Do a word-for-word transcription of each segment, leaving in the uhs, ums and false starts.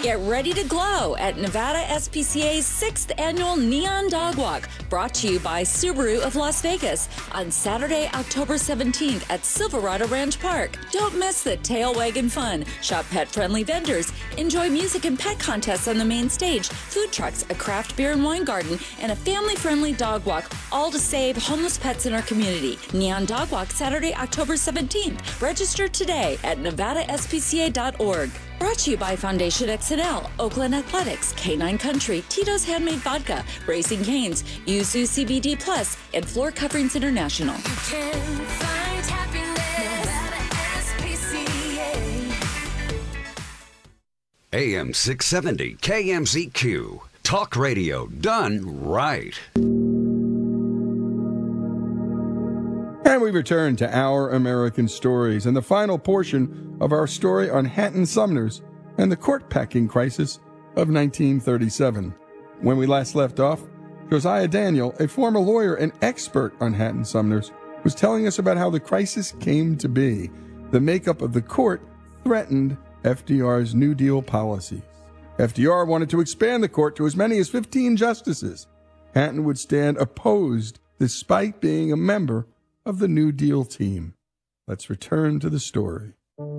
Get ready to glow at Nevada S P C A's sixth Annual Neon Dog Walk, brought to you by Subaru of Las Vegas on Saturday, October seventeenth at Silverado Ranch Park. Don't miss the tail wagging fun. Shop pet-friendly vendors. Enjoy music and pet contests on the main stage, food trucks, a craft beer and wine garden, and a family-friendly dog walk, all to save homeless pets in our community. Neon Dog Walk, Saturday, October seventeenth. Register today at nevada s p c a dot org. Brought to you by Foundation X N L, Oakland Athletics, Canine Country, Tito's Handmade Vodka, Racing Canes, Yuzu C B D Plus, and Floor Coverings International. You can find happiness at S P C A. A M six seventy K M Z Q. Talk radio done right. And we return to Our American Stories and the final portion of our story on Hatton Sumners and the court-packing crisis of nineteen thirty-seven. When we last left off, Josiah Daniel, a former lawyer and expert on Hatton Sumners, was telling us about how the crisis came to be. The makeup of the court threatened F D R's New Deal policies. F D R wanted to expand the court to as many as fifteen justices. Hatton would stand opposed despite being a member of the New Deal team. Let's return to the story.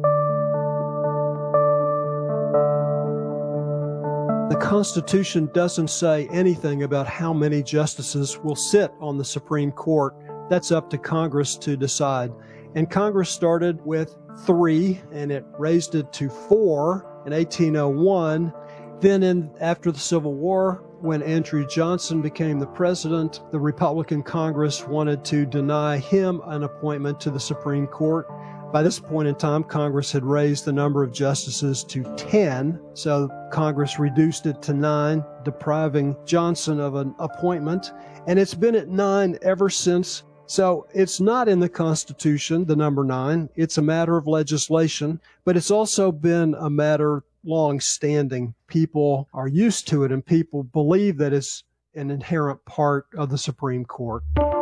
The Constitution doesn't say anything about how many justices will sit on the Supreme Court. That's up to Congress to decide. And Congress started with three, and it raised it to four in eighteen oh one. Then in, after the Civil War, when Andrew Johnson became the president, the Republican Congress wanted to deny him an appointment to the Supreme Court. By this point in time, Congress had raised the number of justices to ten, so Congress reduced it to nine, depriving Johnson of an appointment, and it's been at nine ever since. So it's not in the Constitution, the number nine. It's a matter of legislation, but it's also been a matter long-standing. People are used to it, and people believe that it's an inherent part of the Supreme Court.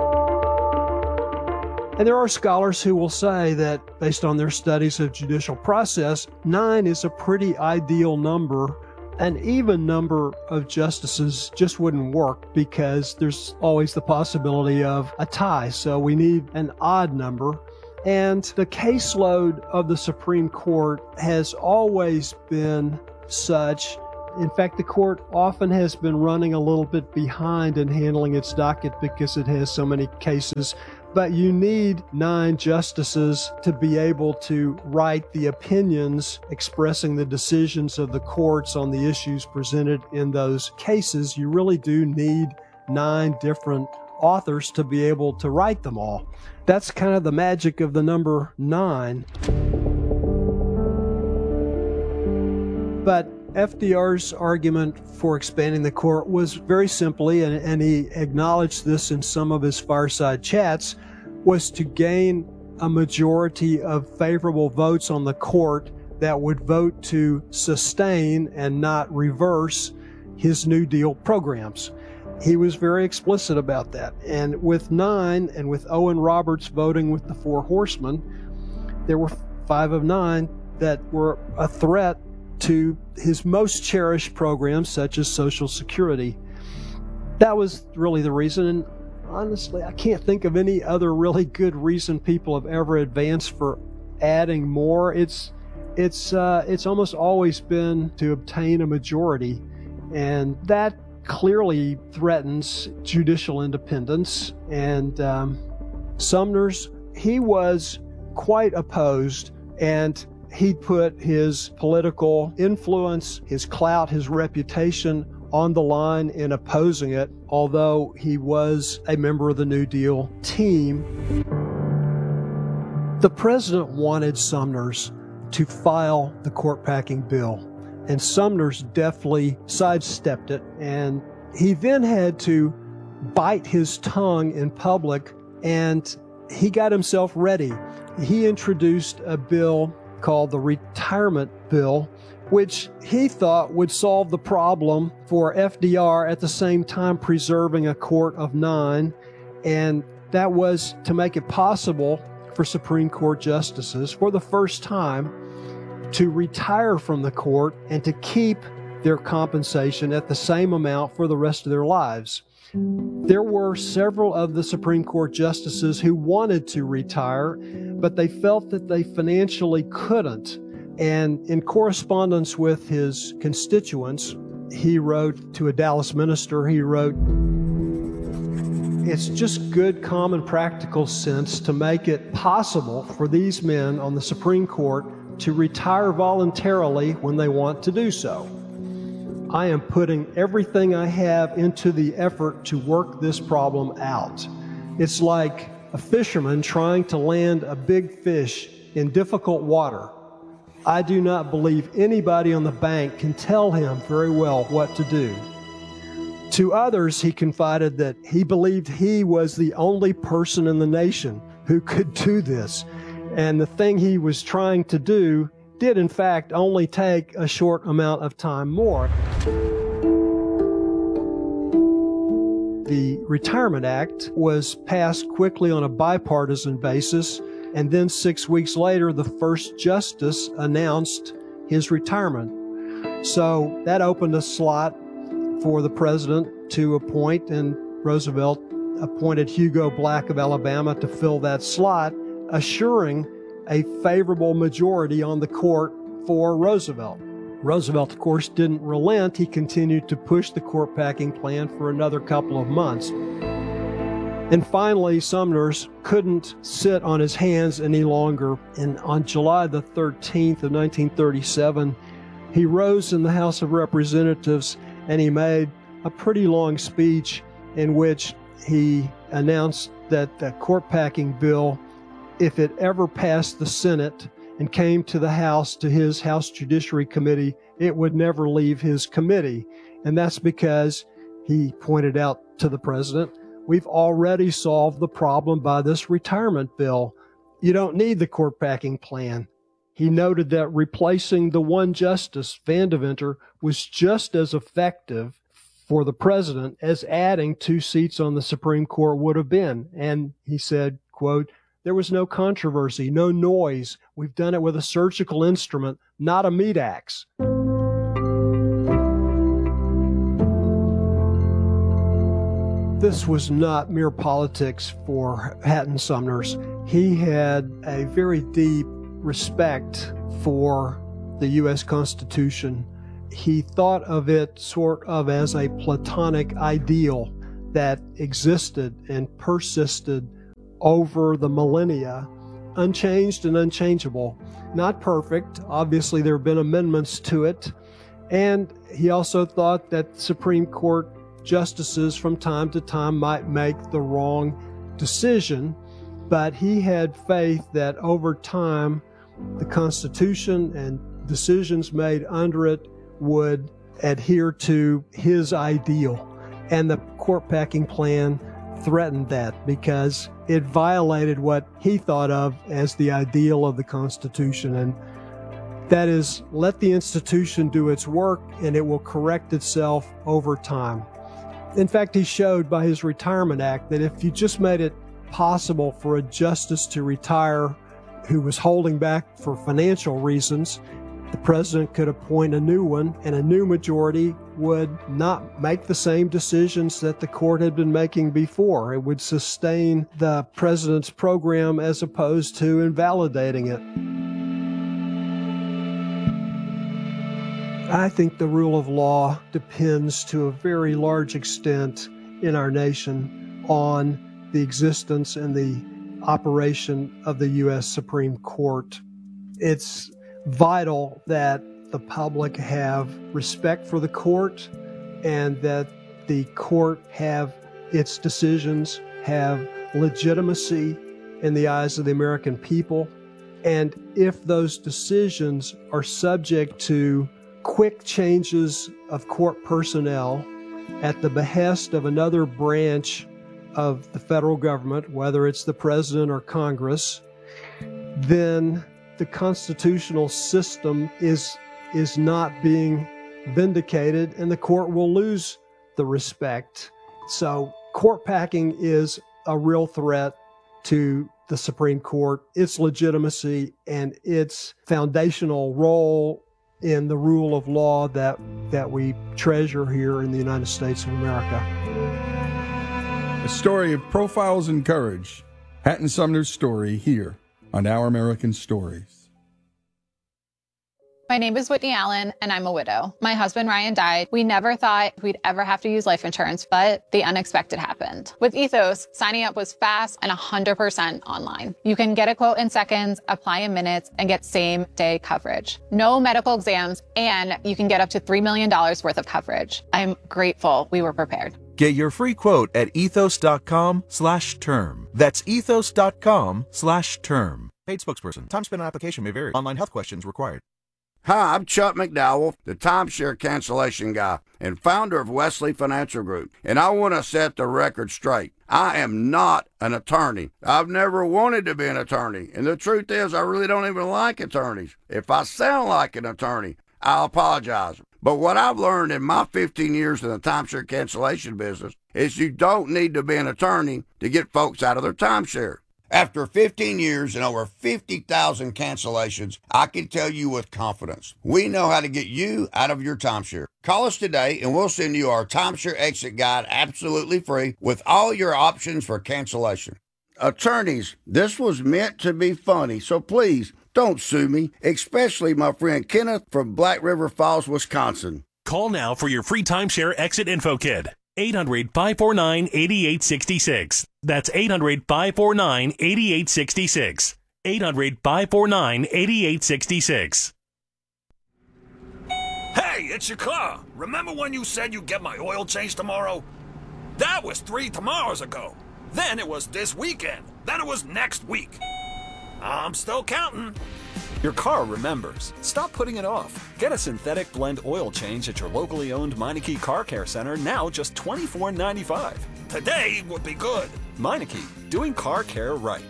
And there are scholars who will say that, based on their studies of judicial process, nine is a pretty ideal number. An even number of justices just wouldn't work because there's always the possibility of a tie. So we need an odd number. And the caseload of the Supreme Court has always been such. In fact, the court often has been running a little bit behind in handling its docket because it has so many cases. But you need nine justices to be able to write the opinions expressing the decisions of the courts on the issues presented in those cases. You really do need nine different authors to be able to write them all. That's kind of the magic of the number nine. But F D R's argument for expanding the court was very simply, and, and he acknowledged this in some of his fireside chats, was to gain a majority of favorable votes on the court that would vote to sustain and not reverse his New Deal programs. He was very explicit about that. And with nine, and with Owen Roberts voting with the Four Horsemen, there were five of nine that were a threat to his most cherished programs, such as Social Security. That was really the reason. And honestly, I can't think of any other really good reason people have ever advanced for adding more. It's it's uh, it's almost always been to obtain a majority, and that clearly threatens judicial independence. And um, Sumner's, he was quite opposed, and he put his political influence, his clout, his reputation on the line in opposing it, although he was a member of the New Deal team. The president wanted Sumner's to file the court-packing bill, and Sumner's deftly sidestepped it, and he then had to bite his tongue in public, and he got himself ready. He introduced a bill called the Retirement Bill, which he thought would solve the problem for F D R, at the same time preserving a court of nine, and that was to make it possible for Supreme Court justices, for the first time, to retire from the court and to keep their compensation at the same amount for the rest of their lives. There were several of the Supreme Court justices who wanted to retire, but they felt that they financially couldn't. And in correspondence with his constituents, he wrote to a Dallas minister, he wrote, "It's just good common practical sense to make it possible for these men on the Supreme Court to retire voluntarily when they want to do so. I am putting everything I have into the effort to work this problem out. It's like a fisherman trying to land a big fish in difficult water. I do not believe anybody on the bank can tell him very well what to do." To others, he confided that he believed he was the only person in the nation who could do this, and the thing he was trying to do did in fact only take a short amount of time more. The Retirement Act was passed quickly on a bipartisan basis, and then six weeks later, the first justice announced his retirement. So that opened a slot for the president to appoint, and Roosevelt appointed Hugo Black of Alabama to fill that slot, assuring a favorable majority on the court for Roosevelt. Roosevelt, of course, didn't relent. He continued to push the court packing plan for another couple of months. And finally, Sumner's couldn't sit on his hands any longer. And on July the thirteenth of nineteen thirty-seven, he rose in the House of Representatives and he made a pretty long speech in which he announced that the court packing bill, if it ever passed the Senate and came to the House, to his House Judiciary Committee, it would never leave his committee. And that's because, he pointed out to the president, we've already solved the problem by this retirement bill. You don't need the court packing plan. He noted that replacing the one justice, Van Deventer, was just as effective for the president as adding two seats on the Supreme Court would have been. And he said, quote, "There was no controversy, no noise. We've done it with a surgical instrument, not a meat axe." This was not mere politics for Hatton Sumners. He had a very deep respect for the U S Constitution. He thought of it sort of as a Platonic ideal that existed and persisted over the millennia, unchanged and unchangeable. Not perfect. Obviously, there have been amendments to it. And he also thought that Supreme Court justices from time to time might make the wrong decision, but he had faith that over time, the Constitution and decisions made under it would adhere to his ideal. And the court packing plan threatened that because it violated what he thought of as the ideal of the Constitution. And that is, let the institution do its work and it will correct itself over time. In fact, he showed by his Retirement Act that if you just made it possible for a justice to retire who was holding back for financial reasons, the president could appoint a new one, and a new majority would not make the same decisions that the court had been making before. It would sustain the president's program as opposed to invalidating it. I think the rule of law depends to a very large extent in our nation on the existence and the operation of the U S Supreme Court. It's vital that the public have respect for the court and that the court have its decisions have legitimacy in the eyes of the American people. And if those decisions are subject to quick changes of court personnel at the behest of another branch of the federal government, whether it's the president or Congress, then the constitutional system is is not being vindicated and the court will lose the respect. So court packing is a real threat to the Supreme Court, its legitimacy, and its foundational role in the rule of law that, that we treasure here in the United States of America. A story of profiles and courage. Hatton Sumner's story here on Our American Stories. My name is Whitney Allen, and I'm a widow. My husband, Ryan, died. We never thought we'd ever have to use life insurance, but the unexpected happened. With Ethos, signing up was fast and one hundred percent online. You can get a quote in seconds, apply in minutes, and get same-day coverage. No medical exams, and you can get up to three million dollars worth of coverage. I'm grateful we were prepared. Get your free quote at ethos.com slash term. That's ethos.com slash term. Paid spokesperson. Time spent on application may vary. Online health questions required. Hi, I'm Chuck McDowell, the timeshare cancellation guy and founder of Wesley Financial Group, and I want to set the record straight. I am not an attorney. I've never wanted to be an attorney, and the truth is I really don't even like attorneys. If I sound like an attorney, I apologize. But what I've learned in my fifteen years in the timeshare cancellation business is you don't need to be an attorney to get folks out of their timeshare. After fifteen years and over fifty thousand cancellations, I can tell you with confidence, we know how to get you out of your timeshare. Call us today and we'll send you our timeshare exit guide absolutely free with all your options for cancellation. Attorneys, this was meant to be funny, so please don't sue me, especially my friend Kenneth from Black River Falls, Wisconsin. Call now for your free timeshare exit info kit. eight hundred, five four nine, eight eight six six. That's eight hundred, five four nine, eight eight six six. eight hundred, five four nine, eight eight six six. Hey, it's your car. Remember when you said you'd get my oil change tomorrow? That was three tomorrows ago. Then it was this weekend. Then it was next week. I'm still counting. Your car remembers. Stop putting it off. Get a synthetic blend oil change at your locally owned Meineke Car Care Center, now just twenty-four ninety-five. Today would be good. Meineke, doing car care right.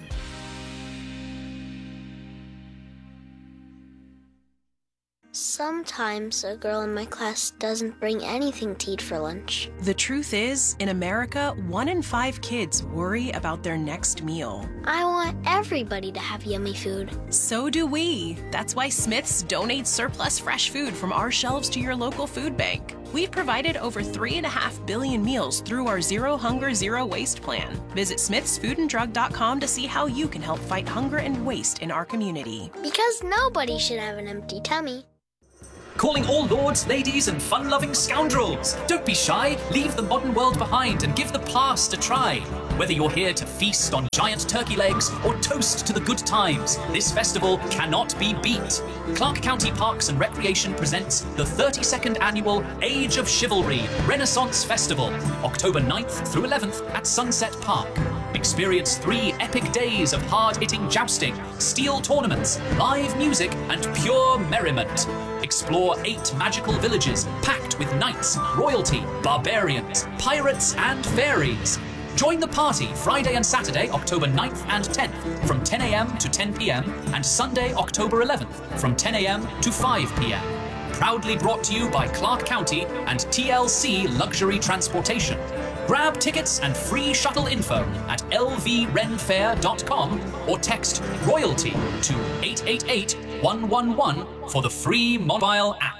Sometimes a girl in my class doesn't bring anything to eat for lunch. The truth is, in America, one in five kids worry about their next meal. I want everybody to have yummy food. So do we. That's why Smith's donates surplus fresh food from our shelves to your local food bank. We've provided over three and a half billion meals through our Zero Hunger, Zero Waste plan. Visit smiths food and drug dot com to see how you can help fight hunger and waste in our community. Because nobody should have an empty tummy. Calling all lords, ladies, and fun-loving scoundrels. Don't be shy, leave the modern world behind and give the past a try. Whether you're here to feast on giant turkey legs or toast to the good times, this festival cannot be beat. Clark County Parks and Recreation presents the thirty-second annual Age of Chivalry Renaissance Festival, October ninth through eleventh at Sunset Park. Experience three epic days of hard-hitting jousting, steel tournaments, live music, and pure merriment. Explore eight magical villages packed with knights, royalty, barbarians, pirates, and fairies. Join the party Friday and Saturday, October ninth and tenth from ten a.m. to ten p.m. and Sunday, October eleventh from ten a.m. to five p.m. Proudly brought to you by Clark County and T L C Luxury Transportation. Grab tickets and free shuttle info at l v ren fair dot com or text royalty to eight eight eight, one one one for the free mobile app.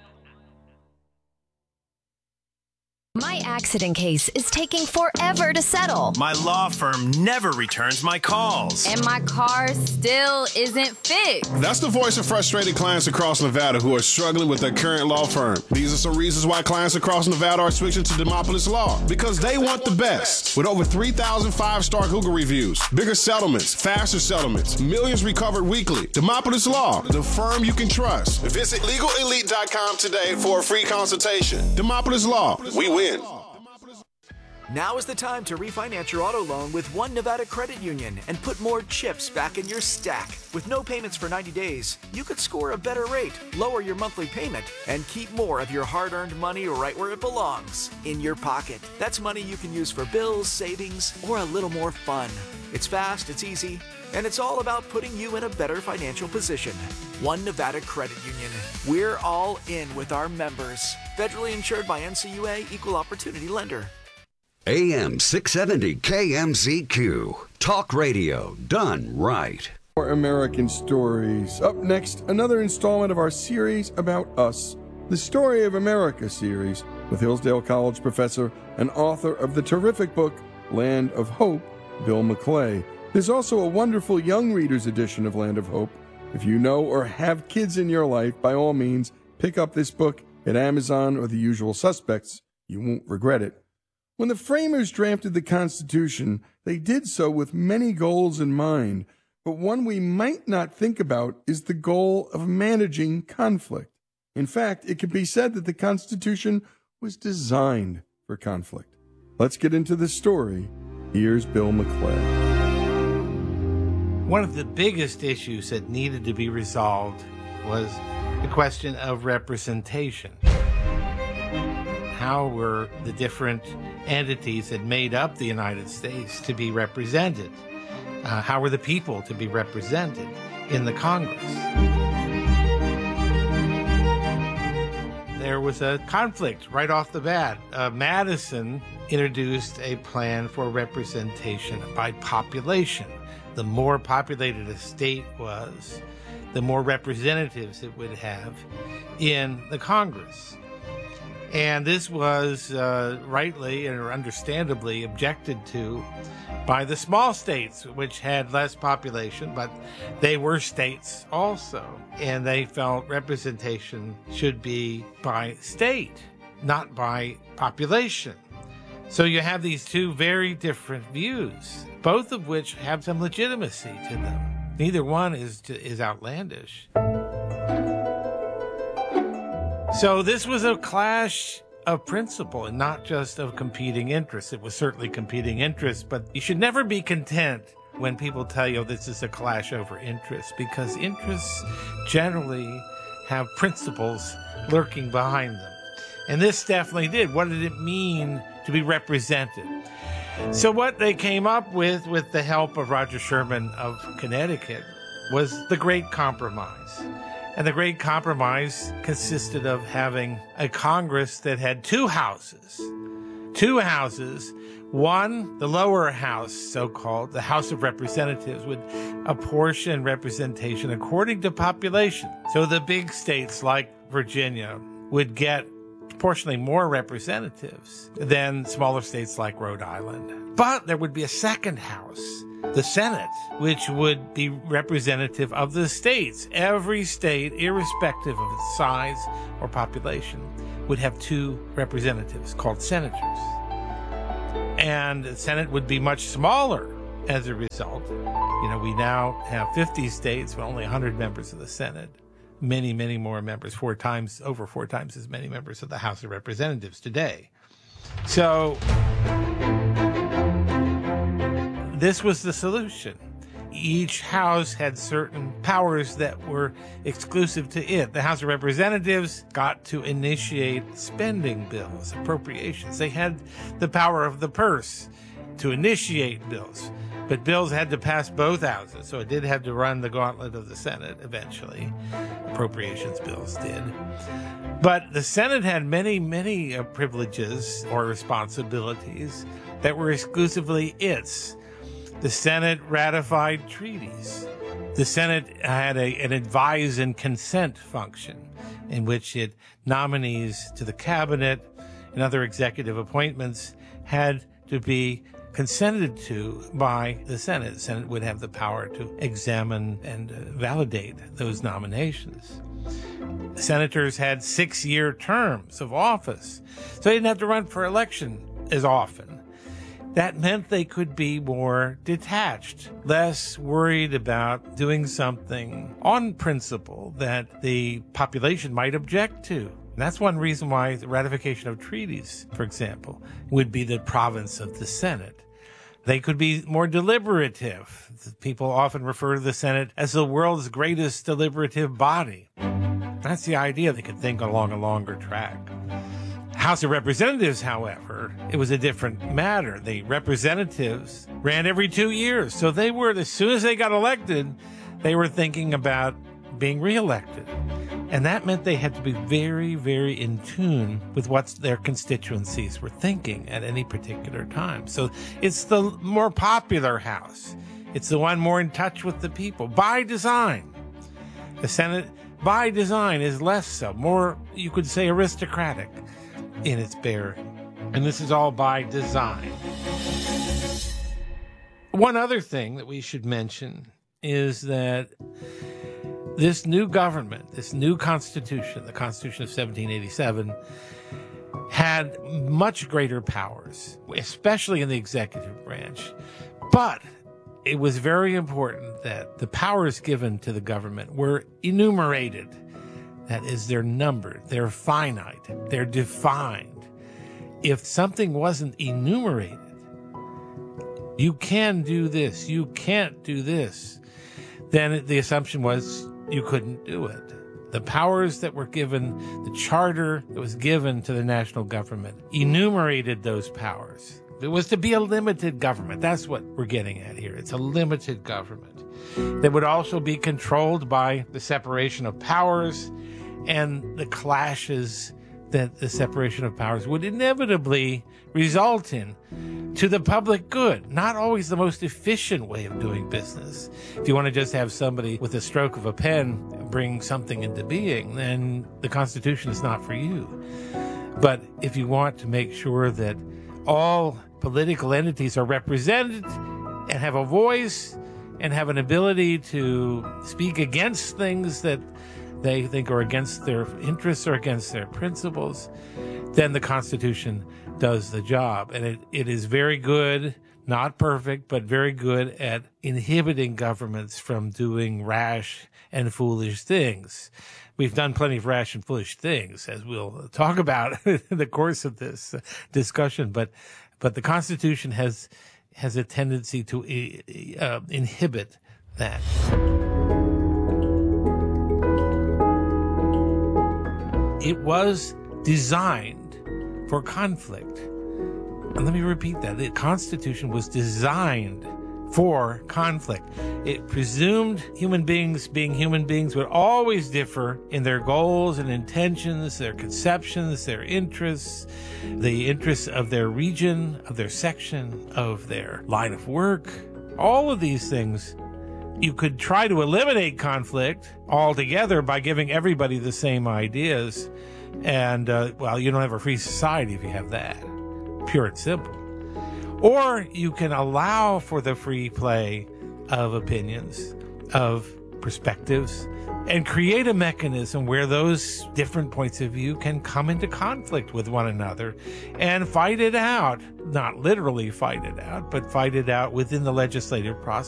My accident case is taking forever to settle. My law firm never returns my calls. And my car still isn't fixed. That's the voice of frustrated clients across Nevada who are struggling with their current law firm. These are some reasons why clients across Nevada are switching to Demopolis Law. Because they want the best. With over three thousand five-star Google reviews, bigger settlements, faster settlements, millions recovered weekly. Demopolis Law, the firm you can trust. Visit legal elite dot com today for a free consultation. Demopolis Law, we win. Now is the time to refinance your auto loan with One Nevada Credit Union and put more chips back in your stack. With no payments for ninety days, you could score a better rate, lower your monthly payment, and keep more of your hard-earned money right where it belongs, in your pocket. That's money you can use for bills, savings, or a little more fun. It's fast, it's easy, and it's all about putting you in a better financial position. One Nevada Credit Union. We're all in with our members. Federally insured by N C U A, Equal Opportunity Lender. A M six seventy K M Z Q. Talk radio done right. More American Stories. Up next, another installment of our series about us, the Story of America series, with Hillsdale College professor and author of the terrific book, Land of Hope, Bill McClay. There's also a wonderful young readers edition of Land of Hope. If you know or have kids in your life, by all means, pick up this book at Amazon or the usual suspects. You won't regret it. When the framers drafted the Constitution, they did so with many goals in mind, but one we might not think about is the goal of managing conflict. In fact, it can be said that the Constitution was designed for conflict. Let's get into the story. Here's Bill McClay. One of the biggest issues that needed to be resolved was the question of representation. How were the different entities that made up the United States to be represented? Uh, how were the people to be represented in the Congress? There was a conflict right off the bat. Uh, Madison introduced a plan for representation by population. The more populated a state was, the more representatives it would have in the Congress. And this was uh, rightly or understandably objected to by the small states, which had less population, but they were states also. And they felt representation should be by state, not by population. So you have these two very different views, both of which have some legitimacy to them. Neither one is is outlandish. So this was a clash of principle and not just of competing interests. It was certainly competing interests, but you should never be content when people tell you this is a clash over interests, because interests generally have principles lurking behind them. And this definitely did. What did it mean to be represented? So what they came up with, with the help of Roger Sherman of Connecticut, was the Great Compromise. And the Great Compromise consisted of having a Congress that had two houses. Two houses. One, the lower house, so-called, the House of Representatives, would apportion representation according to population. So the big states like Virginia would get proportionally more representatives than smaller states like Rhode Island. But there would be a second house, the Senate, which would be representative of the states. Every state, irrespective of its size or population, would have two representatives called senators. And the Senate would be much smaller as a result. You know, we now have fifty states, but only one hundred members of the Senate. Many, many more members, four times, over four times as many members of the House of Representatives today. So this was the solution. Each house had certain powers that were exclusive to it. The House of Representatives got to initiate spending bills, appropriations. They had the power of the purse to initiate bills. But bills had to pass both houses, so it did have to run the gauntlet of the Senate eventually. Appropriations bills did. But the Senate had many, many uh, privileges or responsibilities that were exclusively its. The Senate ratified treaties. The Senate had a, an advise and consent function in which it nominees to the cabinet and other executive appointments had to be consented to by the Senate. The Senate would have the power to examine and uh, validate those nominations. Senators had six-year terms of office, so they didn't have to run for election as often. That meant they could be more detached, less worried about doing something on principle that the population might object to. And that's one reason why the ratification of treaties, for example, would be the province of the Senate. They could be more deliberative. People often refer to the Senate as the world's greatest deliberative body. That's the idea. They could think along a longer track. House of Representatives, however, it was a different matter. The representatives ran every two years. So they were, as soon as they got elected, they were thinking about being reelected. And that meant they had to be very, very in tune with what their constituencies were thinking at any particular time. So it's the more popular house. It's the one more in touch with the people by design. The Senate, by design, is less so, more, you could say, aristocratic in its bearing. And this is all by design. One other thing that we should mention is that this new government, this new constitution, the Constitution of seventeen eighty-seven, had much greater powers, especially in the executive branch. But it was very important that the powers given to the government were enumerated. That is, they're numbered, they're finite, they're defined. If something wasn't enumerated, you can do this, you can't do this, then the assumption was you couldn't do it. The powers that were given, the charter that was given to the national government, enumerated those powers. It was to be a limited government. That's what we're getting at here. It's a limited government that would also be controlled by the separation of powers and the clashes that the separation of powers would inevitably result in to the public good. Not always the most efficient way of doing business. If you want to just have somebody with a stroke of a pen bring something into being, then the Constitution is not for you. But if you want to make sure that all political entities are represented and have a voice and have an ability to speak against things that they think are against their interests or against their principles, then the Constitution does the job. And it, it is very good, not perfect, but very good at inhibiting governments from doing rash and foolish things. We've done plenty of rash and foolish things, as we'll talk about in the course of this discussion. But but the Constitution has has a tendency to uh, inhibit that. It was designed for conflict. And let me repeat that. The Constitution was designed for conflict. It presumed human beings, being human beings, would always differ in their goals and intentions, their conceptions, their interests, the interests of their region, of their section, of their line of work. All of these things, you could try to eliminate conflict altogether by giving everybody the same ideas. And, uh, well, you don't have a free society if you have that. Pure and simple. Or you can allow for the free play of opinions, of perspectives, and create a mechanism where those different points of view can come into conflict with one another and fight it out. Not literally fight it out, but fight it out within the legislative process.